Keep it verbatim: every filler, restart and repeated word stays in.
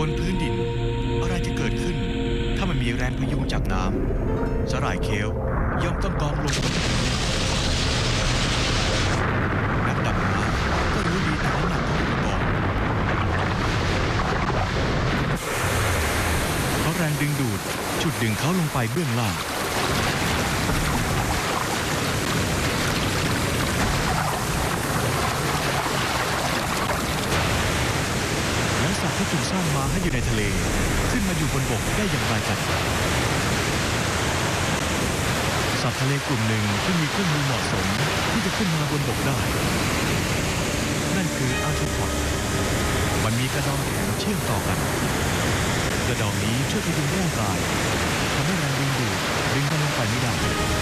บนพื้นดินอะไรจะเกิดขึ้นถ้ามันมีแรงพยุงจากน้ำสหร่ายเคลย่อมต้องกองลงนักดำน้ำก็รู้ดีถึงน้ำหนักของอุปกรณ์เพราะแรงดึงดูดฉุดดึงเขาลงไปเบื้องล่างแล้วสัตว์ที่ถูกสร้างมาให้อยู่ในทะเลขึ้นมาอยู่บนบกได้อย่างไรกันสัตว์ทะเลกลุ่มหนึ่งที่มีเครื่องมือเหมาะสมที่จะขึ้นมาบนบกได้นั่นคืออาร์โทพอดมันมีกระดองแข็งเชื่อมต่อกันกระดองนี้ช่วยพยุงร่างกายทำให้แรงดึงดูดดึงมันลงไปไม่ได้